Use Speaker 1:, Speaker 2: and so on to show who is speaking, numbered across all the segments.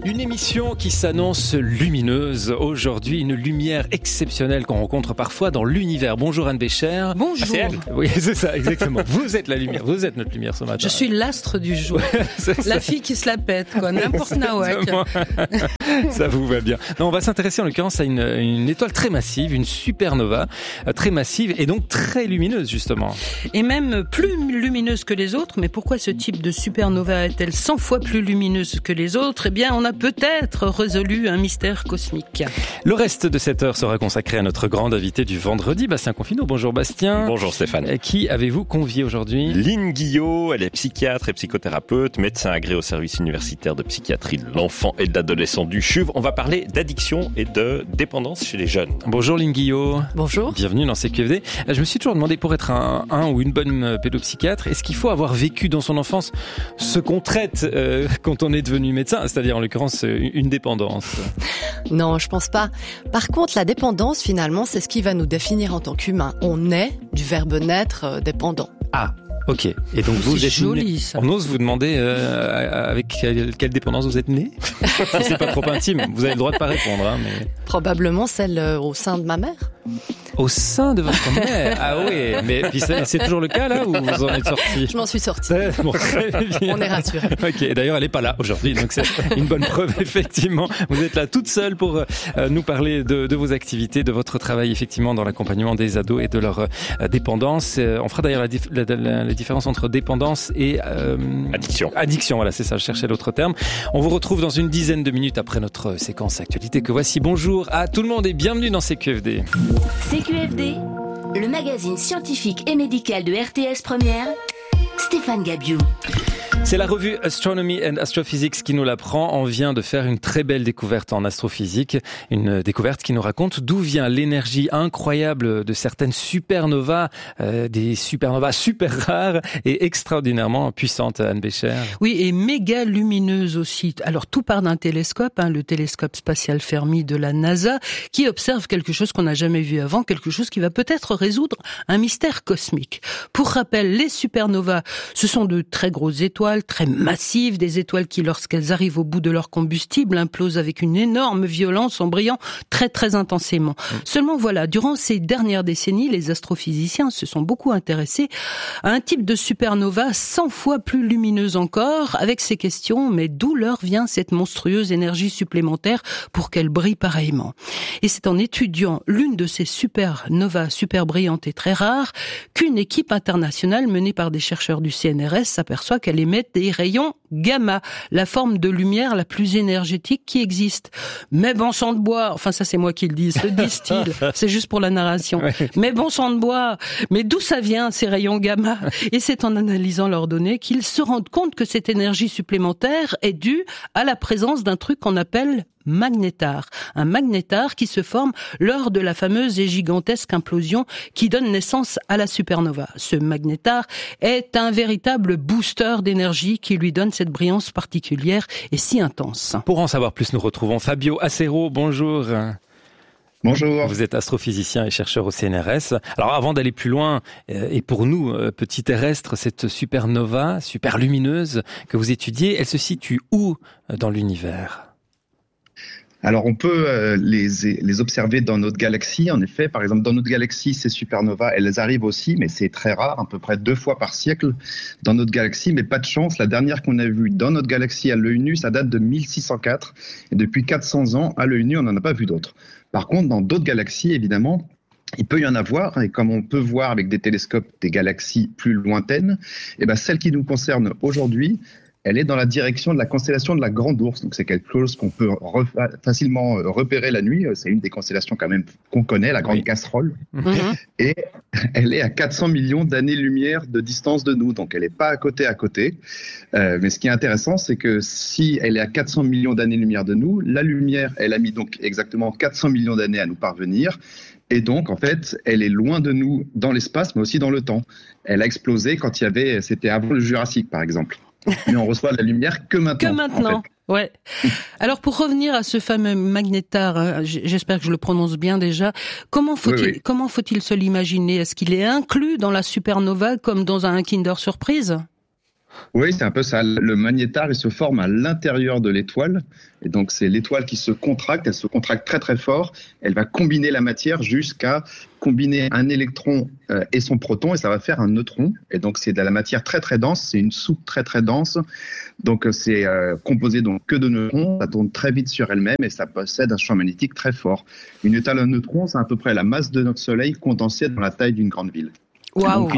Speaker 1: Une émission qui s'annonce lumineuse. Aujourd'hui, une lumière exceptionnelle qu'on rencontre parfois dans l'univers. Bonjour Anne Bécher.
Speaker 2: Bonjour.
Speaker 1: Ah, c'est elle ? Oui, c'est ça, exactement. Vous êtes la lumière, vous êtes notre lumière ce matin.
Speaker 2: Je suis l'astre du jour. La fille qui se la pète, quoi. N'importe nawak.
Speaker 1: Ça vous va bien. Non, on va s'intéresser en l'occurrence à une étoile très massive, une supernova très massive et donc très lumineuse justement.
Speaker 2: Et même plus lumineuse que les autres. Mais pourquoi ce type de supernova est-elle 100 fois plus lumineuse que les autres ? Eh bien, on a peut-être résolu un mystère cosmique.
Speaker 1: Le reste de cette heure sera consacré à notre grande invitée du vendredi, Bastien Confineau. Bonjour Bastien.
Speaker 3: Bonjour Stéphane.
Speaker 1: Qui avez-vous convié aujourd'hui ?
Speaker 3: Lynn Guillot, elle est psychiatre et psychothérapeute, médecin agréé au service universitaire de psychiatrie de l'enfant et de l'adolescent du CHUV. On va parler d'addiction et de dépendance chez les jeunes.
Speaker 1: Bonjour Lynn Guillot.
Speaker 2: Bonjour.
Speaker 1: Bienvenue dans CQFD. Je me suis toujours demandé, pour être un ou une bonne pédopsychiatre, est-ce qu'il faut avoir vécu dans son enfance ce qu'on traite quand on est devenu médecin, c'est-à-dire en l'occurrence une dépendance ?
Speaker 4: Non, je pense pas. Par contre, la dépendance, finalement, c'est ce qui va nous définir en tant qu'humains. On est, du verbe naître, dépendant.
Speaker 1: Ah, ok. Et donc vous êtes
Speaker 2: joli,
Speaker 1: né.
Speaker 2: ça.
Speaker 1: On ose vous demander avec quelle dépendance vous êtes né ? Si c'est pas trop intime, vous avez le droit de pas répondre. Hein, mais...
Speaker 4: Probablement celle au sein de ma mère.
Speaker 1: Au sein de votre mère ? Ah oui, mais puis c'est toujours le cas là où vous en êtes sorti ?
Speaker 4: Je m'en suis sortie.
Speaker 1: Bon, très bien.
Speaker 4: On est rassurés.
Speaker 1: Ok, d'ailleurs elle est pas là aujourd'hui, donc c'est une bonne preuve effectivement. Vous êtes là toute seule pour nous parler de vos activités, de votre travail effectivement dans l'accompagnement des ados et de leur dépendance. On fera d'ailleurs la différence entre dépendance et
Speaker 3: Addiction.
Speaker 1: Addiction, voilà, c'est ça, je cherchais l'autre terme. On vous retrouve dans une dizaine de minutes après notre séquence actualité que voici. Bonjour à tout le monde et bienvenue dans CQFD.
Speaker 5: CQFD, le magazine scientifique et médical de RTS Première, Stéphane Gabiou.
Speaker 1: C'est la revue Astronomy and Astrophysics qui nous l'apprend. On vient de faire une très belle découverte en astrophysique. Une découverte qui nous raconte d'où vient l'énergie incroyable de certaines supernovas, des supernovas super rares et extraordinairement puissantes, Anne Bécher.
Speaker 2: Oui, et méga lumineuse aussi. Alors, tout part d'un télescope, le télescope spatial Fermi de la NASA, qui observe quelque chose qu'on n'a jamais vu avant, quelque chose qui va peut-être résoudre un mystère cosmique. Pour rappel, les supernovas, ce sont de très grosses étoiles, très massives, des étoiles qui, lorsqu'elles arrivent au bout de leur combustible, implosent avec une énorme violence en brillant très très intensément. Seulement voilà, durant ces dernières décennies, les astrophysiciens se sont beaucoup intéressés à un type de supernova 100 fois plus lumineuse encore, avec ces questions, mais d'où leur vient cette monstrueuse énergie supplémentaire pour qu'elle brille pareillement ? Et c'est en étudiant l'une de ces supernovas super brillantes et très rares qu'une équipe internationale menée par des chercheurs du CNRS s'aperçoit qu'elle émet des rayons gamma, la forme de lumière la plus énergétique qui existe. Mais bon sang de bois, enfin ça c'est moi qui le dis, le disent-ils, c'est juste pour la narration. Ouais. Mais bon sang de bois, mais d'où ça vient ces rayons gamma ? Et c'est en analysant leurs données qu'ils se rendent compte que cette énergie supplémentaire est due à la présence d'un truc qu'on appelle magnétar. Un magnétar qui se forme lors de la fameuse et gigantesque implosion qui donne naissance à la supernova. Ce magnétar est un véritable booster d'énergie qui lui donne cette brillance particulière et si intense.
Speaker 1: Pour en savoir plus, nous retrouvons Fabio Acero. Bonjour.
Speaker 6: Bonjour.
Speaker 1: Vous êtes astrophysicien et chercheur au CNRS. Alors avant d'aller plus loin, et pour nous, petits terrestres, cette supernova, super lumineuse que vous étudiez, elle se situe où dans l'univers ?
Speaker 6: Alors on peut les observer dans notre galaxie. En effet, par exemple, dans notre galaxie, ces supernovas, elles arrivent aussi, mais c'est très rare, à peu près 2 fois par siècle dans notre galaxie. Mais pas de chance, la dernière qu'on a vue dans notre galaxie à l'œil nu, ça date de 1604. Et depuis 400 ans, à l'œil nu, on n'en a pas vu d'autres. Par contre, dans d'autres galaxies, évidemment, il peut y en avoir, et comme on peut voir avec des télescopes des galaxies plus lointaines, et ben celle qui nous concerne aujourd'hui, elle est dans la direction de la constellation de la Grande Ourse. Donc c'est quelque chose qu'on peut facilement repérer la nuit. C'est une des constellations quand même qu'on connaît, la Grande Casserole. Et elle est à 400 millions d'années-lumière de distance de nous. Donc elle n'est pas à côté. Mais ce qui est intéressant, c'est que si elle est à 400 millions d'années-lumière de nous, la lumière, elle a mis donc exactement 400 millions d'années à nous parvenir. Et donc, en fait, elle est loin de nous dans l'espace, mais aussi dans le temps. Elle a explosé quand c'était avant le Jurassique, par exemple. Mais on reçoit la lumière que maintenant. En fait.
Speaker 2: Ouais. Alors pour revenir à ce fameux magnétar, j'espère que je le prononce bien déjà. Comment faut-il se l'imaginer ? Est-ce qu'il est inclus dans la supernova comme dans un Kinder Surprise ?
Speaker 6: Oui, c'est un peu ça. Le magnétar, il se forme à l'intérieur de l'étoile. Et donc, c'est l'étoile qui se contracte. Elle se contracte très, très fort. Elle va combiner la matière jusqu'à combiner un électron et son proton. Et ça va faire un neutron. Et donc, c'est de la matière très, très dense. C'est une soupe très, très dense. Donc, c'est composé donc que de neutrons. Ça tourne très vite sur elle-même et ça possède un champ magnétique très fort. Une étoile à neutrons, c'est à peu près la masse de notre Soleil condensée dans la taille d'une grande ville.
Speaker 2: Waouh!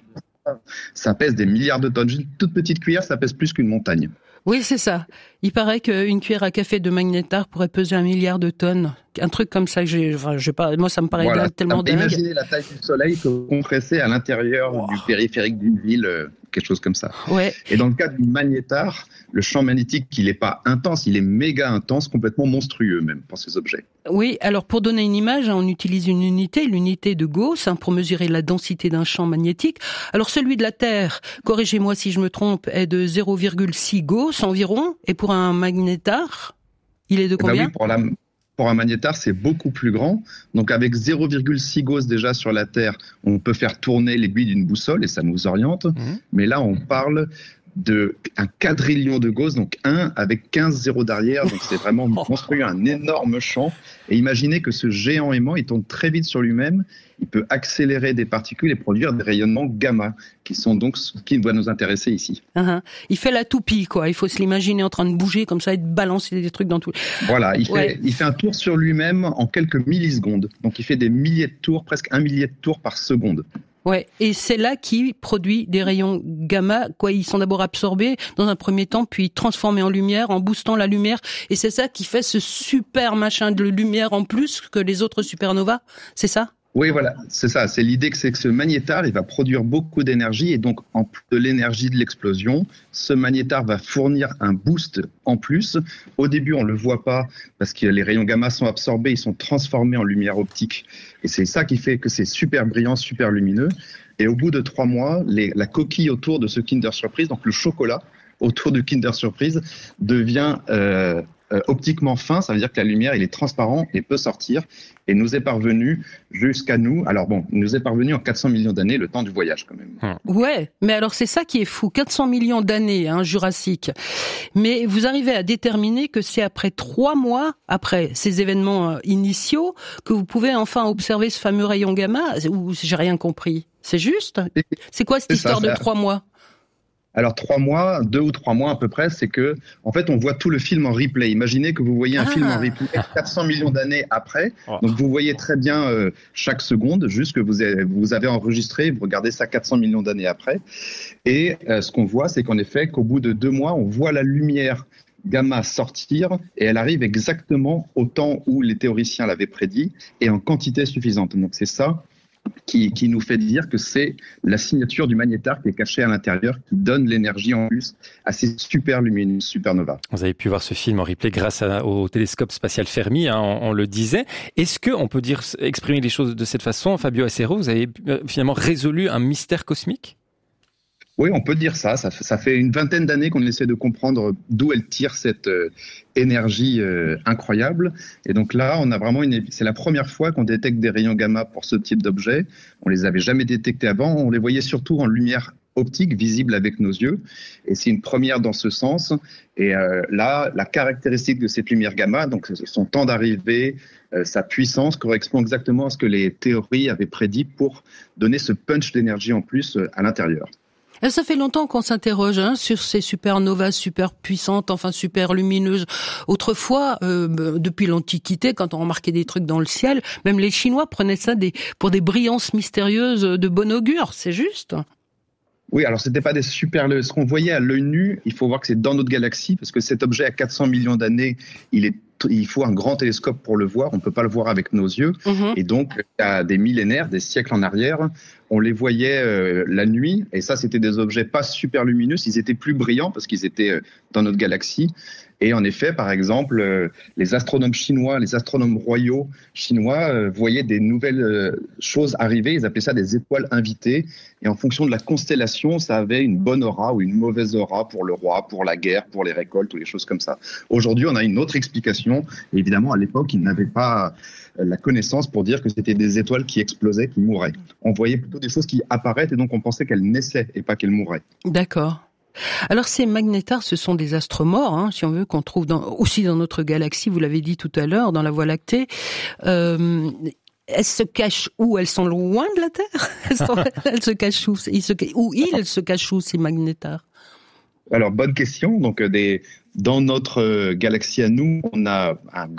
Speaker 6: Ça pèse des milliards de tonnes. Une toute petite cuillère, ça pèse plus qu'une montagne.
Speaker 2: Oui, c'est ça. Il paraît qu'une cuillère à café de magnétar pourrait peser 1 milliard de tonnes. Un truc comme ça que moi, ça me paraît tellement dingue.
Speaker 6: Imaginez la taille du Soleil compressée à l'intérieur du périphérique d'une ville, quelque chose comme ça.
Speaker 2: Ouais.
Speaker 6: Et dans le cas du magnétar, le champ magnétique, il n'est pas intense, il est méga intense, complètement monstrueux même pour ces objets.
Speaker 2: Oui, alors pour donner une image, on utilise une unité, l'unité de Gauss, pour mesurer la densité d'un champ magnétique. Alors celui de la Terre, corrigez-moi si je me trompe, est de 0,6 Gauss environ, et pour un magnétar, il est de combien?
Speaker 6: Oui, pour un magnétar, c'est beaucoup plus grand. Donc avec 0,6 Gauss déjà sur la Terre, on peut faire tourner l'aiguille d'une boussole et ça nous oriente. Mais là, on parle de 1 quadrillion de Gauss, donc 1 avec 15 zéros derrière, donc c'est vraiment construit un énorme champ. Et imaginez que ce géant aimant, il tourne très vite sur lui-même, il peut accélérer des particules et produire des rayonnements gamma, qui sont donc ce qui doit nous intéresser ici.
Speaker 2: Il fait la toupie, quoi. Il faut se l'imaginer en train de bouger comme ça et de balancer des trucs dans tout.
Speaker 6: Voilà, il fait un tour sur lui-même en quelques millisecondes. Donc il fait des milliers de tours, presque 1 millier de tours par seconde.
Speaker 2: Ouais, et c'est là qu'il produit des rayons gamma, quoi. Ils sont d'abord absorbés dans un premier temps, puis transformés en lumière, en boostant la lumière. Et c'est ça qui fait ce super machin de lumière en plus que les autres supernovas. C'est ça?
Speaker 6: Oui, voilà, c'est ça. C'est l'idée que ce magnétar, il va produire beaucoup d'énergie et donc en plus de l'énergie de l'explosion, ce magnétar va fournir un boost en plus. Au début, on le voit pas parce que les rayons gamma sont absorbés, ils sont transformés en lumière optique et c'est ça qui fait que c'est super brillant, super lumineux. Et au bout de 3 mois, la coquille autour de ce Kinder Surprise, donc le chocolat autour du Kinder Surprise, devient optiquement fin, ça veut dire que la lumière, il est transparent et peut sortir et nous est parvenu jusqu'à nous. Alors bon, il nous est parvenu en 400 millions d'années, le temps du voyage quand même.
Speaker 2: Ouais, mais alors c'est ça qui est fou, 400 millions d'années, Jurassique. Mais vous arrivez à déterminer que c'est après 3 mois, après ces événements initiaux, que vous pouvez enfin observer ce fameux rayon gamma, ou j'ai rien compris. C'est juste? C'est quoi cette histoire de 3 mois?
Speaker 6: Alors 3 mois, 2 ou 3 mois à peu près, c'est que en fait on voit tout le film en replay. Imaginez que vous voyez un film en replay 400 millions d'années après, donc vous voyez très bien chaque seconde, juste que vous avez enregistré, vous regardez ça 400 millions d'années après. Et ce qu'on voit, c'est qu'en effet qu'au bout de 2 mois, on voit la lumière gamma sortir et elle arrive exactement au temps où les théoriciens l'avaient prédit et en quantité suffisante. Donc c'est ça qui nous fait dire que c'est la signature du magnétar qui est cachée à l'intérieur, qui donne l'énergie en plus à ces super lumineuses supernovas.
Speaker 1: Vous avez pu voir ce film en replay grâce au télescope spatial Fermi, on le disait. Est-ce qu'on peut exprimer les choses de cette façon? Fabio Acero, vous avez finalement résolu un mystère cosmique?
Speaker 6: Oui, on peut dire ça. Ça fait une vingtaine d'années qu'on essaie de comprendre d'où elle tire cette énergie incroyable. Et donc là, on a vraiment c'est la première fois qu'on détecte des rayons gamma pour ce type d'objet. On les avait jamais détectés avant. On les voyait surtout en lumière optique, visible avec nos yeux. Et c'est une première dans ce sens. Et là, la caractéristique de cette lumière gamma, donc son temps d'arrivée, sa puissance correspond exactement à ce que les théories avaient prédit pour donner ce punch d'énergie en plus à l'intérieur.
Speaker 2: Ça fait longtemps qu'on s'interroge sur ces supernovas super puissantes, enfin super lumineuses. Autrefois, depuis l'Antiquité, quand on remarquait des trucs dans le ciel, même les Chinois prenaient ça pour des brillances mystérieuses de bon augure, c'est juste?
Speaker 6: Oui, alors c'était pas des ce qu'on voyait à l'œil nu, il faut voir que c'est dans notre galaxie, parce que cet objet à 400 millions d'années, il faut un grand télescope pour le voir, on ne peut pas le voir avec nos yeux. Et donc, il y a des millénaires, des siècles en arrière, on les voyait la nuit, et ça, c'était des objets pas super lumineux, ils étaient plus brillants parce qu'ils étaient dans notre galaxie. Et en effet, par exemple, les astronomes chinois, les astronomes royaux chinois voyaient des nouvelles choses arriver, ils appelaient ça des étoiles invitées, et en fonction de la constellation, ça avait une bonne aura ou une mauvaise aura pour le roi, pour la guerre, pour les récoltes ou les choses comme ça. Aujourd'hui, on a une autre explication, et évidemment, à l'époque, ils n'avaient pas la connaissance pour dire que c'était des étoiles qui explosaient, qui mouraient. On voyait plutôt des choses qui apparaissent, et donc on pensait qu'elles naissaient et pas qu'elles mouraient.
Speaker 2: D'accord. Alors ces magnétars, ce sont des astres morts, si on veut, qu'on trouve aussi dans notre galaxie, vous l'avez dit tout à l'heure, dans la Voie lactée. Elles se cachent où? Elles sont loin de la Terre? Elles se cachent où? Ils se cachent où, ces magnétars?
Speaker 6: Alors, bonne question. Donc, dans notre galaxie à nous, on a un